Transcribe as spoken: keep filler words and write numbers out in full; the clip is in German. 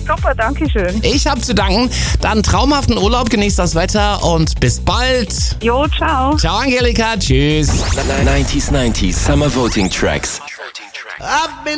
Super, danke schön. Ich habe zu danken. Dann traumhaften Urlaub, genießt das Wetter und bis bald. Jo, ciao. Ciao Angelika, tschüss. nineties nineties Summer Voting Tracks. I've been